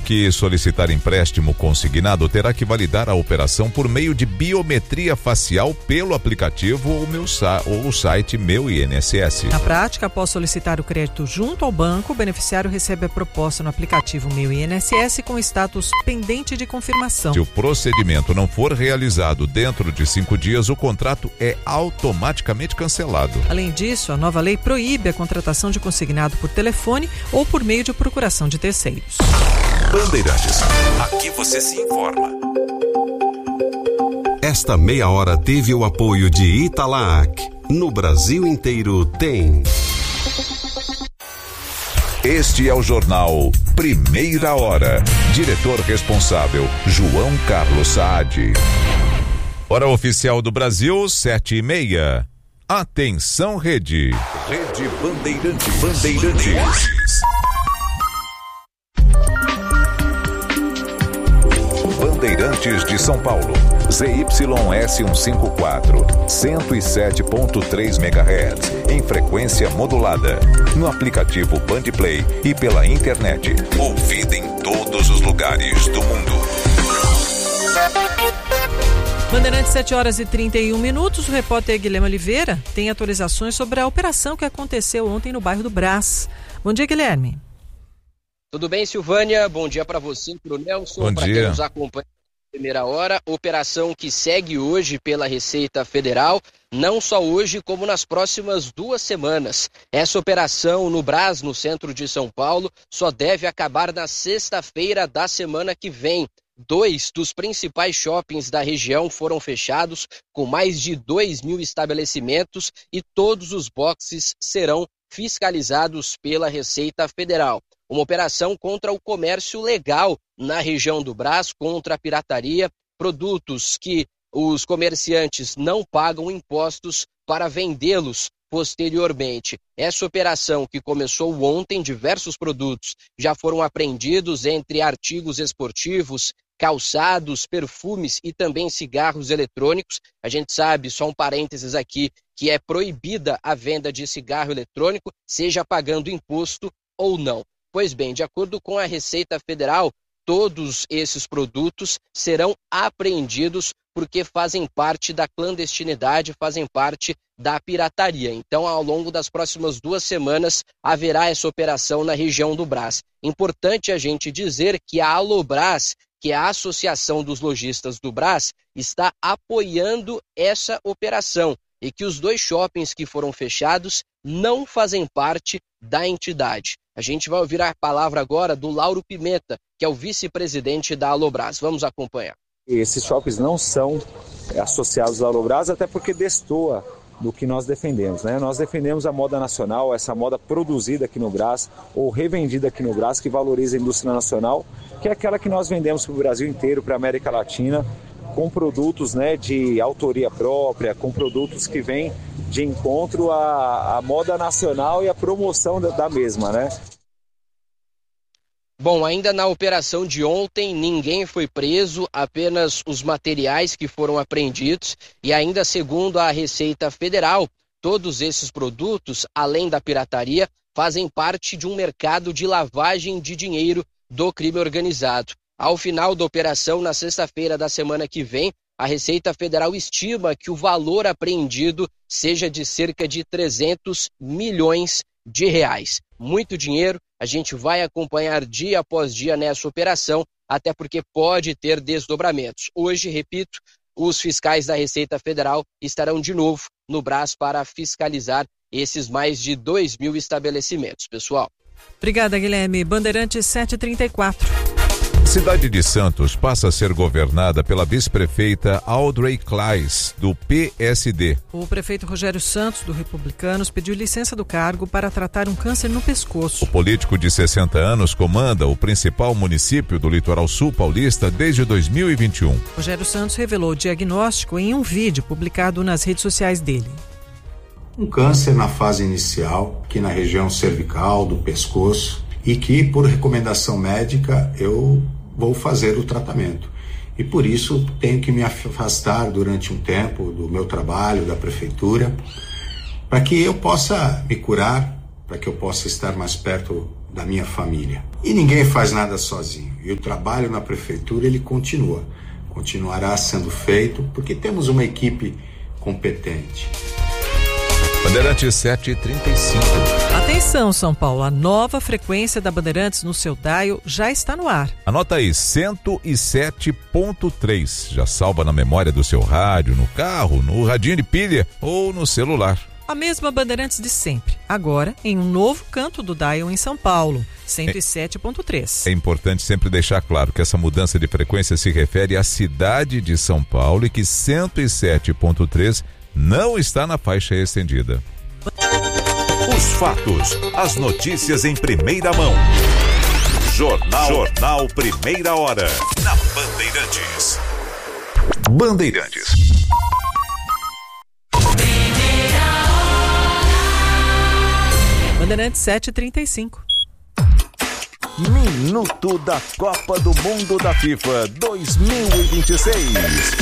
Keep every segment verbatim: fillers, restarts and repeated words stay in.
que solicitar empréstimo consignado terá que validar a operação por meio de biometria facial pelo aplicativo ou, meu, ou o site Meu I N S S. Na prática, após solicitar o crédito junto ao banco, o beneficiário recebe a proposta no aplicativo Meu I N S S com status pendente de confirmação. Se o procedimento não for realizado dentro de cinco dias, o contrato é automaticamente cancelado. Além disso, a nova lei proíbe a contratação de consignado por telefone ou por meio de procuração de terceiros. Bandeirantes, aqui você se informa. Esta meia hora teve o apoio de Italac. No Brasil inteiro tem. Este é o jornal Primeira Hora. Diretor responsável, João Carlos Saad. Hora oficial do Brasil, sete e meia. Atenção, Rede. Rede Bandeirantes. Bandeirantes. Bandeirantes de São Paulo. Z Y S cento e cinquenta e quatro, cento e sete ponto três megahertz, em frequência modulada. No aplicativo Bandplay e pela internet. Ouvida em todos os lugares do mundo. Bandeirantes, sete horas e trinta e um minutos. O repórter Guilherme Oliveira tem atualizações sobre a operação que aconteceu ontem no bairro do Brás. Bom dia, Guilherme. Tudo bem, Silvânia? Bom dia para você, para o Nelson, para quem nos acompanha na primeira hora. Operação que segue hoje pela Receita Federal, não só hoje, como nas próximas duas semanas. Essa operação no Brás, no centro de São Paulo, só deve acabar na sexta-feira da semana que vem. Dois dos principais shoppings da região foram fechados, com mais de dois mil estabelecimentos, e todos os boxes serão fiscalizados pela Receita Federal. Uma operação contra o comércio legal na região do Brás, contra a pirataria, produtos que os comerciantes não pagam impostos para vendê-los posteriormente. Essa operação, que começou ontem, diversos produtos já foram apreendidos, entre artigos esportivos, calçados, perfumes e também cigarros eletrônicos. A gente sabe, só um parênteses aqui, que é proibida a venda de cigarro eletrônico, seja pagando imposto ou não. Pois bem, de acordo com a Receita Federal, todos esses produtos serão apreendidos porque fazem parte da clandestinidade, fazem parte da pirataria. Então, ao longo das próximas duas semanas, haverá essa operação na região do Brás. Importante a gente dizer que a Alobras, que é a Associação dos Lojistas do Brás, está apoiando essa operação e que os dois shoppings que foram fechados não fazem parte da entidade. A gente vai ouvir a palavra agora do Lauro Pimenta, que é o vice-presidente da Alobras. Vamos acompanhar. Esses shoppings não são associados à Alobras, até porque destoa do que nós defendemos, né? Nós defendemos a moda nacional, essa moda produzida aqui no Brás ou revendida aqui no Brás, que valoriza a indústria nacional, que é aquela que nós vendemos para o Brasil inteiro, para a América Latina, com produtos, né, de autoria própria, com produtos que vêm de encontro à, à moda nacional e à promoção da, da mesma, né? Bom, ainda na operação de ontem, ninguém foi preso, apenas os materiais que foram apreendidos. E ainda segundo a Receita Federal, todos esses produtos, além da pirataria, fazem parte de um mercado de lavagem de dinheiro do crime organizado. Ao final da operação, na sexta-feira da semana que vem, a Receita Federal estima que o valor apreendido seja de cerca de trezentos milhões de reais. Muito dinheiro, a gente vai acompanhar dia após dia nessa operação, até porque pode ter desdobramentos. Hoje, repito, os fiscais da Receita Federal estarão de novo no Brás para fiscalizar esses mais de dois mil estabelecimentos, pessoal. Obrigada, Guilherme. Bandeirantes sete e trinta e quatro. Cidade de Santos passa a ser governada pela vice-prefeita Audrey Claes, do P S D. O prefeito Rogério Santos, do Republicanos, pediu licença do cargo para tratar um câncer no pescoço. O político de sessenta anos comanda o principal município do litoral sul paulista desde dois mil e vinte e um. Rogério Santos revelou o diagnóstico em um vídeo publicado nas redes sociais dele. Um câncer na fase inicial, aqui na região cervical, do pescoço, e que, por recomendação médica, eu vou fazer o tratamento. E por isso tenho que me afastar durante um tempo do meu trabalho, da prefeitura, para que eu possa me curar, para que eu possa estar mais perto da minha família. E ninguém faz nada sozinho. E o trabalho na prefeitura, ele continua. Continuará sendo feito porque temos uma equipe competente. Bandeirantes sete e trinta e cinco. Atenção, São Paulo, a nova frequência da Bandeirantes no seu dial já está no ar. Anota aí, cento e sete ponto três. Já salva na memória do seu rádio, no carro, no radinho de pilha ou no celular. A mesma Bandeirantes de sempre, agora em um novo canto do dial em São Paulo, cento e sete ponto três. É importante sempre deixar claro que essa mudança de frequência se refere à cidade de São Paulo e que cento e sete ponto três não está na faixa estendida. Os fatos, as notícias em primeira mão. Jornal, Jornal Primeira Hora, na Bandeirantes. Bandeirantes. Bandeirantes sete e trinta e cinco. Minuto da Copa do Mundo da FIFA dois mil e vinte e seis.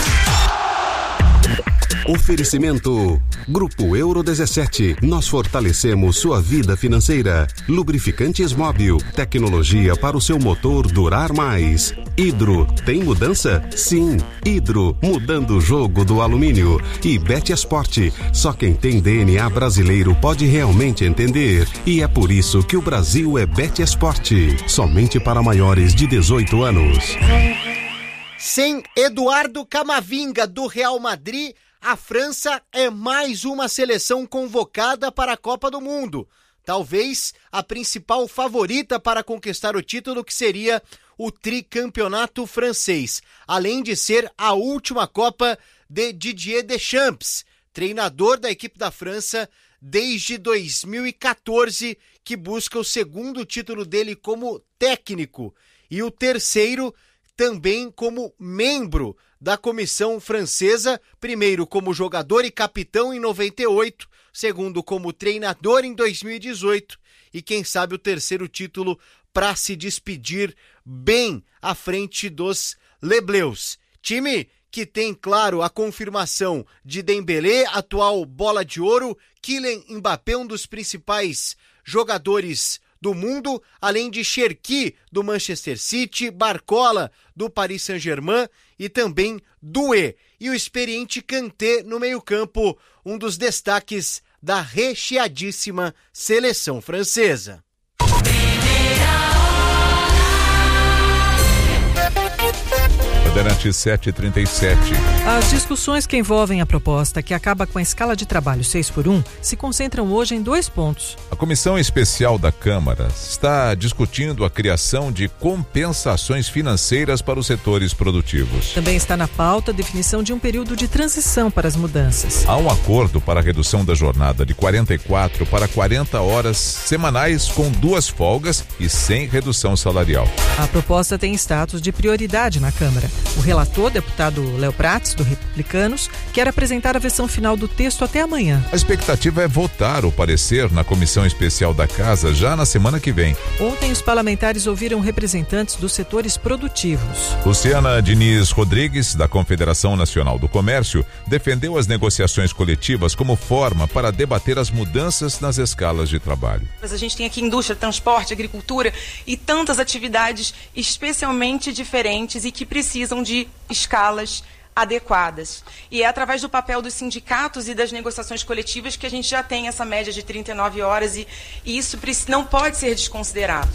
Oferecimento Grupo Euro dezessete. Nós fortalecemos sua vida financeira. Lubrificantes Móbil. Tecnologia para o seu motor durar mais. Hidro. Tem mudança? Sim. Hidro. Mudando o jogo do alumínio. E Betesport. Só quem tem D N A brasileiro pode realmente entender. E é por isso que o Brasil é Betesport. Somente para maiores de dezoito anos. Sem Eduardo Camavinga, do Real Madrid, a França é mais uma seleção convocada para a Copa do Mundo. Talvez a principal favorita para conquistar o título, que seria o tricampeonato francês. Além de ser a última Copa de Didier Deschamps, treinador da equipe da França desde dois mil e quatorze, que busca o segundo título dele como técnico e o terceiro também como membro da comissão francesa, primeiro como jogador e capitão em noventa e oito, segundo como treinador em dois mil e dezoito e quem sabe o terceiro título para se despedir bem à frente dos Les Bleus. Time que tem, claro, a confirmação de Dembélé, atual bola de ouro, Kylian Mbappé, um dos principais jogadores do mundo, além de Cherki, do Manchester City, Barcola, do Paris Saint-Germain e também Doué. E o experiente Kanté no meio-campo, um dos destaques da recheadíssima seleção francesa. Bandeirantes sete e trinta e sete. As discussões que envolvem a proposta que acaba com a escala de trabalho seis por um se concentram hoje em dois pontos. A Comissão Especial da Câmara está discutindo a criação de compensações financeiras para os setores produtivos. Também está na pauta a definição de um período de transição para as mudanças. Há um acordo para a redução da jornada de quarenta e quatro para quarenta horas semanais, com duas folgas e sem redução salarial. A proposta tem status de prioridade na Câmara. O relator, deputado Léo Prats, do Republicanos, quer apresentar a versão final do texto até amanhã. A expectativa é votar o parecer na Comissão Especial da Casa já na semana que vem. Ontem, os parlamentares ouviram representantes dos setores produtivos. Luciana Diniz Rodrigues, da Confederação Nacional do Comércio, defendeu as negociações coletivas como forma para debater as mudanças nas escalas de trabalho. A gente tem aqui indústria, transporte, agricultura e tantas atividades especialmente diferentes e que precisam de escalas adequadas. E é através do papel dos sindicatos e das negociações coletivas que a gente já tem essa média de trinta e nove horas e, e isso não pode ser desconsiderado.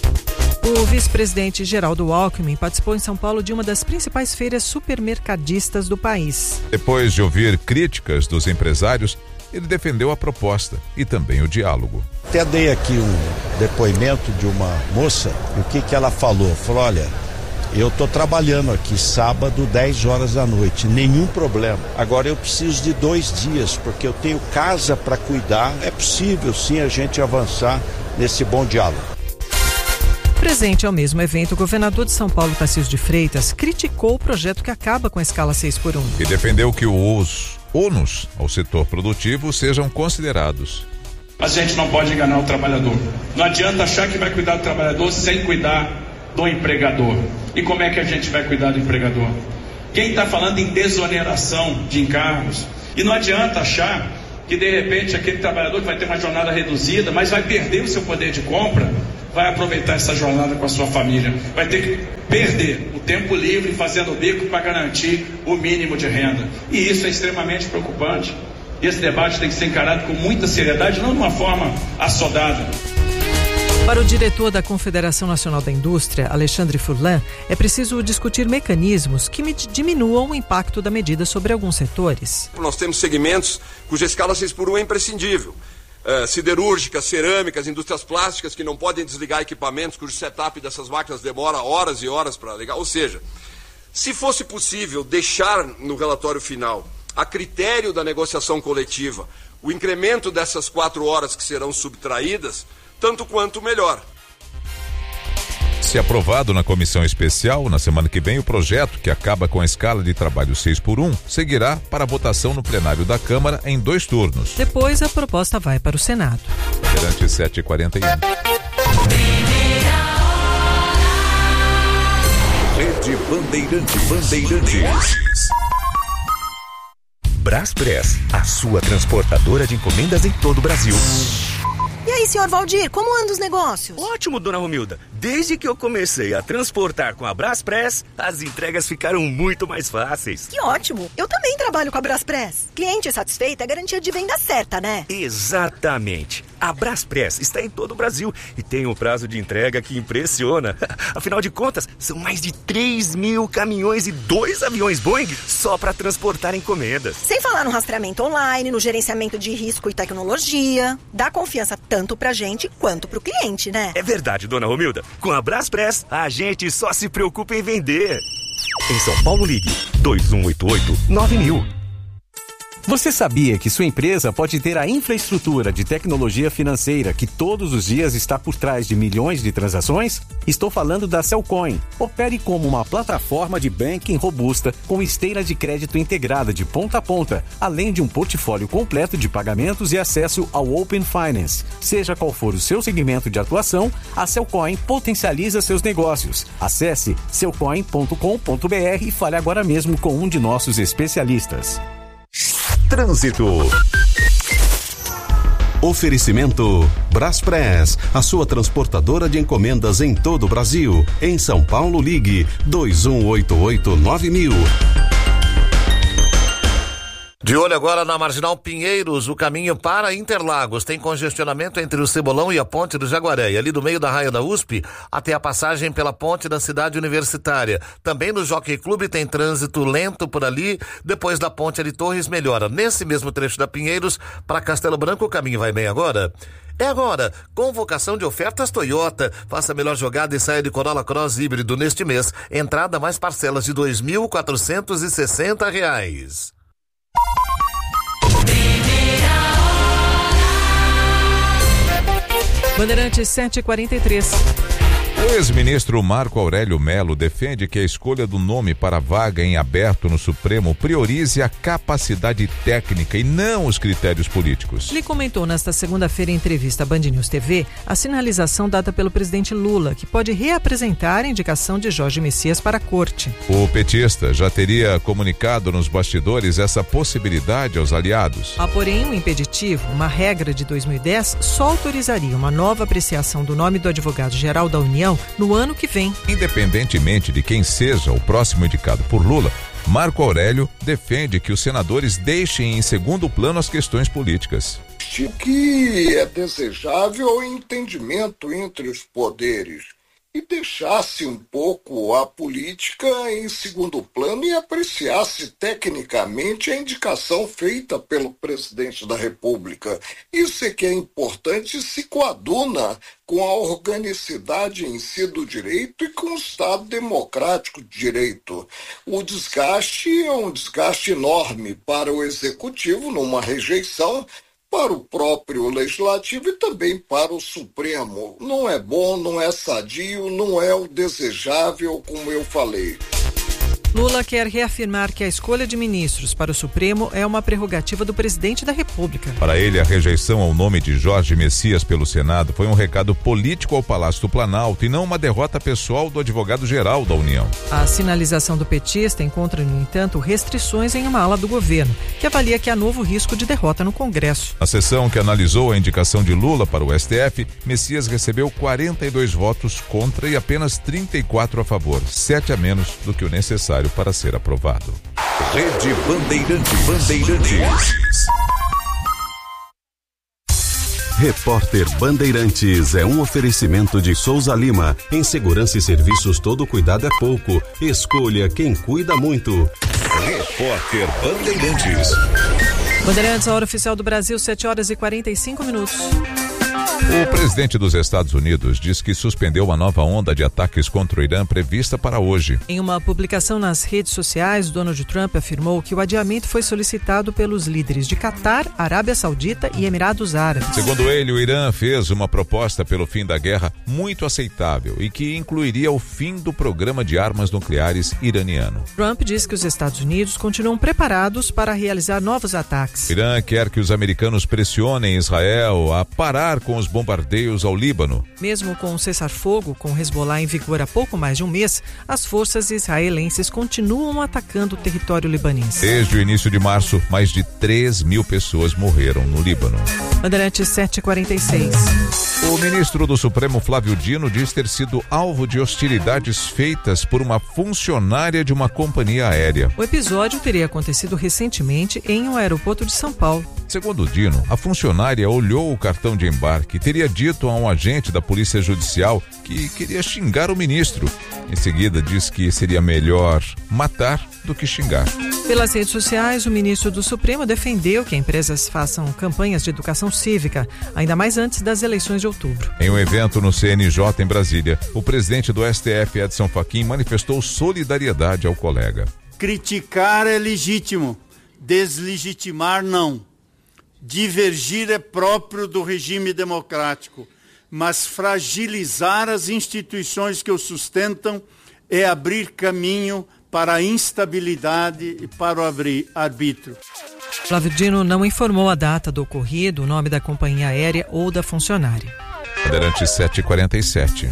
O vice-presidente Geraldo Alckmin participou em São Paulo de uma das principais feiras supermercadistas do país. Depois de ouvir críticas dos empresários, ele defendeu a proposta e também o diálogo. Até dei aqui um depoimento de uma moça, e o que que ela falou? Falou, olha, eu estou trabalhando aqui sábado, dez horas da noite, nenhum problema. Agora eu preciso de dois dias, porque eu tenho casa para cuidar. É possível sim a gente avançar nesse bom diálogo. Presente ao mesmo evento, o governador de São Paulo, Tarcísio de Freitas, criticou o projeto que acaba com a escala seis por um. E defendeu que os ônus ao setor produtivo sejam considerados. A gente não pode enganar o trabalhador. Não adianta achar que vai cuidar do trabalhador sem cuidar do empregador. E como é que a gente vai cuidar do empregador? Quem está falando em desoneração de encargos? E não adianta achar que de repente aquele trabalhador que vai ter uma jornada reduzida, mas vai perder o seu poder de compra, vai aproveitar essa jornada com a sua família. Vai ter que perder o tempo livre fazendo bico para garantir o mínimo de renda. E isso é extremamente preocupante. Esse debate tem que ser encarado com muita seriedade, não de uma forma assodada. Para o diretor da Confederação Nacional da Indústria, Alexandre Furlan, é preciso discutir mecanismos que diminuam o impacto da medida sobre alguns setores. Nós temos segmentos cuja escala seis por um é imprescindível. Uh, siderúrgicas, cerâmicas, indústrias plásticas que não podem desligar equipamentos cujo setup dessas máquinas demora horas e horas para ligar. Ou seja, se fosse possível deixar no relatório final, a critério da negociação coletiva, o incremento dessas quatro horas que serão subtraídas, tanto quanto melhor. Se aprovado na comissão especial, na semana que vem, o projeto, que acaba com a escala de trabalho seis por um, seguirá para votação no plenário da Câmara em dois turnos. Depois, a proposta vai para o Senado. Durante sete e quarenta e um. Rede Bandeirantes. Bandeirantes. Braspress, a sua transportadora de encomendas em todo o Brasil. E aí, senhor Valdir, como andam os negócios? Ótimo, dona Romilda. Desde que eu comecei a transportar com a Braspress, as entregas ficaram muito mais fáceis. Que ótimo. Eu também trabalho com a Braspress. Cliente satisfeito é garantia de venda certa, né? Exatamente. A Braspress está em todo o Brasil e tem um prazo de entrega que impressiona. Afinal de contas, são mais de três mil caminhões e dois aviões Boeing só para transportar encomendas. Sem falar no rastreamento online, no gerenciamento de risco e tecnologia. Dá confiança tanto pra gente quanto pro cliente, né? É verdade, dona Romilda. Com a Braspress, a gente só se preocupa em vender. Em São Paulo, ligue dois um oito oito nove mil. Você sabia que sua empresa pode ter a infraestrutura de tecnologia financeira que todos os dias está por trás de milhões de transações? Estou falando da Cellcoin. Opere como uma plataforma de banking robusta com esteira de crédito integrada de ponta a ponta, além de um portfólio completo de pagamentos e acesso ao Open Finance. Seja qual for o seu segmento de atuação, a Cellcoin potencializa seus negócios. Acesse cellcoin ponto com ponto b r e fale agora mesmo com um de nossos especialistas. Trânsito. Oferecimento Braspress, a sua transportadora de encomendas em todo o Brasil. Em São Paulo, ligue dois um oito oito nove mil. De olho agora na Marginal Pinheiros, o caminho para Interlagos. Tem congestionamento entre o Cebolão e a Ponte do Jaguaré. E ali do meio da raia da U S P, até a passagem pela Ponte da Cidade Universitária. Também no Jockey Clube tem trânsito lento por ali. Depois da Ponte de Torres melhora. Nesse mesmo trecho da Pinheiros, para Castelo Branco, o caminho vai bem agora. É agora, convocação de ofertas Toyota. Faça a melhor jogada e saia de Corolla Cross híbrido neste mês. Entrada mais parcelas de dois mil quatrocentos e sessenta reais. Bandeirantes sete e quarenta e três. O ex-ministro Marco Aurélio Melo defende que a escolha do nome para a vaga em aberto no Supremo priorize a capacidade técnica e não os critérios políticos. Ele comentou nesta segunda-feira em entrevista à Band News T V a sinalização dada pelo presidente Lula, que pode reapresentar a indicação de Jorge Messias para a corte. O petista já teria comunicado nos bastidores essa possibilidade aos aliados. Há, porém, um impeditivo. Uma regra de dois mil e dez só autorizaria uma nova apreciação do nome do advogado-geral da União no ano que vem. Independentemente de quem seja o próximo indicado por Lula, Marco Aurélio defende que os senadores deixem em segundo plano as questões políticas. O que é desejável é o entendimento entre os poderes e deixasse um pouco a política em segundo plano e apreciasse tecnicamente a indicação feita pelo presidente da República. Isso é que é importante, se coaduna com a organicidade em si do direito e com o Estado democrático de direito. O desgaste é um desgaste enorme para o Executivo numa rejeição, para o próprio Legislativo e também para o Supremo. Não é bom, não é sadio, não é o desejável, como eu falei. Lula quer reafirmar que a escolha de ministros para o Supremo é uma prerrogativa do presidente da República. Para ele, a rejeição ao nome de Jorge Messias pelo Senado foi um recado político ao Palácio do Planalto e não uma derrota pessoal do advogado-geral da União. A sinalização do petista encontra, no entanto, restrições em uma ala do governo, que avalia que há novo risco de derrota no Congresso. Na sessão que analisou a indicação de Lula para o S T F, Messias recebeu quarenta e dois votos contra e apenas trinta e quatro a favor, sete a menos do que o necessário para ser aprovado. Rede Bandeirantes. Bandeirantes. Repórter Bandeirantes é um oferecimento de Souza Lima. Em segurança e serviços, todo cuidado é pouco. Escolha quem cuida muito. Repórter Bandeirantes. Bandeirantes, a hora oficial do Brasil, sete horas e quarenta e cinco minutos. O presidente dos Estados Unidos diz que suspendeu uma nova onda de ataques contra o Irã prevista para hoje. Em uma publicação nas redes sociais, Donald Trump afirmou que o adiamento foi solicitado pelos líderes de Catar, Arábia Saudita e Emirados Árabes. Segundo ele, o Irã fez uma proposta pelo fim da guerra muito aceitável e que incluiria o fim do programa de armas nucleares iraniano. Trump diz que os Estados Unidos continuam preparados para realizar novos ataques. O Irã quer que os americanos pressionem Israel a parar com os bombardeios ao Líbano. Mesmo com o cessar-fogo, com o Hezbollah em vigor há pouco mais de um mês, as forças israelenses continuam atacando o território libanês. Desde o início de março, mais de três mil pessoas morreram no Líbano. Bandeirantes sete e quarenta e seis. O ministro do Supremo, Flávio Dino, diz ter sido alvo de hostilidades feitas por uma funcionária de uma companhia aérea. O episódio teria acontecido recentemente em um aeroporto de São Paulo. Segundo Dino, a funcionária olhou o cartão de embarque e teria dito a um agente da Polícia Judicial que queria xingar o ministro. Em seguida, diz que seria melhor matar do que xingar. Pelas redes sociais, o ministro do Supremo defendeu que empresas façam campanhas de educação cívica, ainda mais antes das eleições de outubro. Em um evento no C N J em Brasília, o presidente do S T F, Edson Fachin, manifestou solidariedade ao colega. Criticar é legítimo, deslegitimar não. Divergir é próprio do regime democrático, mas fragilizar as instituições que o sustentam é abrir caminho para a instabilidade e para o arbítrio. Flávio Dino não informou a data do ocorrido, o nome da companhia aérea ou da funcionária. Bandeirantes sete e quarenta e sete.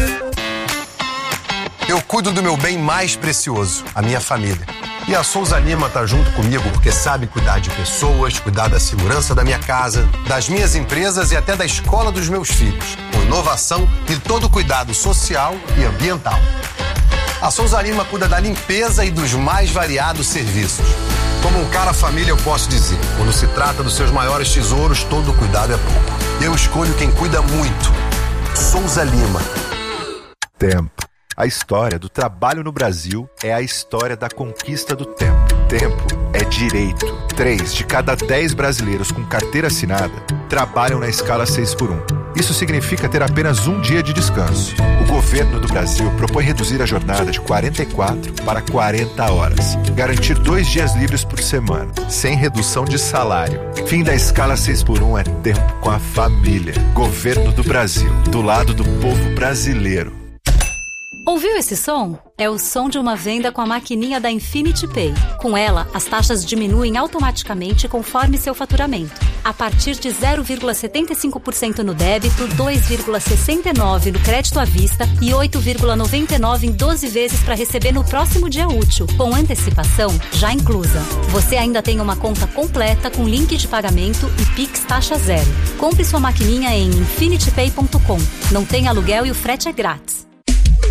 Eu cuido do meu bem mais precioso, a minha família. E a Souza Lima tá junto comigo porque sabe cuidar de pessoas, cuidar da segurança da minha casa, das minhas empresas e até da escola dos meus filhos, com inovação e todo o cuidado social e ambiental. A Souza Lima cuida da limpeza e dos mais variados serviços. Como um cara família, eu posso dizer, quando se trata dos seus maiores tesouros, todo cuidado é pouco. Eu escolho quem cuida muito. Souza Lima. Tempo. A história do trabalho no Brasil é a história da conquista do tempo. Tempo é direito. Três de cada dez brasileiros com carteira assinada trabalham na escala seis por um. Isso significa ter apenas um dia de descanso. O governo do Brasil propõe reduzir a jornada de quarenta e quatro para quarenta horas. Garantir dois dias livres por semana, sem redução de salário. Fim da escala seis por um é tempo com a família. Governo do Brasil, do lado do povo brasileiro. Ouviu esse som? É o som de uma venda com a maquininha da Infinity Pay. Com ela, as taxas diminuem automaticamente conforme seu faturamento. A partir de zero vírgula setenta e cinco por cento no débito, dois vírgula sessenta e nove por cento no crédito à vista e oito vírgula noventa e nove por cento em doze vezes para receber no próximo dia útil, com antecipação já inclusa. Você ainda tem uma conta completa com link de pagamento e Pix taxa zero. Compre sua maquininha em infinity pay ponto com. Não tem aluguel e o frete é grátis.